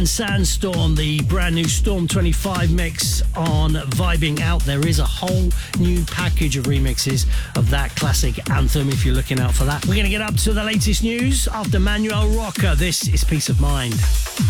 Sandstorm, the brand new Storm 25 mix on Vibing Out. There is a whole new package of remixes of that classic anthem if you're looking out for that. We're going to get up to the latest news after Manuel Roca. This is Peace of Mind.